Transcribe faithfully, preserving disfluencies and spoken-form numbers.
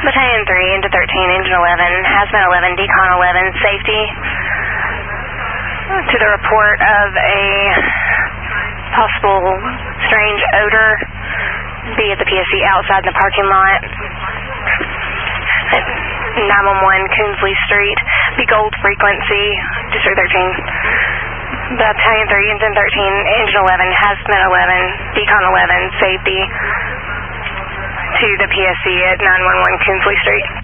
Battalion three, Engine thirteen, Engine eleven, Hazmat eleven, Decon eleven, safety. To the report of a possible strange odor, be at the P S C outside the parking lot. nine one one Coonsley Street, the gold frequency, District thirteen. Battalion three, Engine thirteen, Engine eleven, Hazmat eleven, Decon eleven, safety. To the P S C at nine one one Coonsley Street.